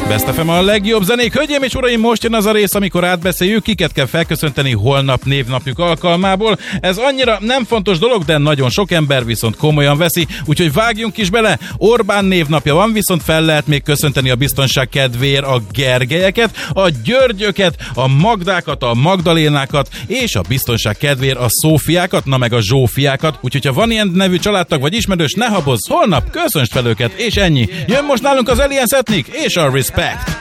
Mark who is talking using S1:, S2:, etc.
S1: Best FM a legjobb zenék. Hölgyeim és uraim, most jön az a rész, amikor átbeszéljük, kiket kell felköszönteni holnap névnapjuk alkalmából. Ez annyira nem fontos dolog, de nagyon sok ember viszont komolyan veszi, úgyhogy vágjunk is bele. Orbán névnapja van, viszont fel lehet még köszönteni a biztonság kedvéért a Gergelyeket, a Györgyöket, a Magdákat, a Magdalénákat, és a biztonság kedvéért a Szófiákat, na meg a Zsófiákat. Úgyhogy ha van ilyen nevű családtag vagy ismerős, ne habozz, holnap köszöntsd fel őket, és ennyi. Jön most nálunk az Alien Ethnic és a Respect.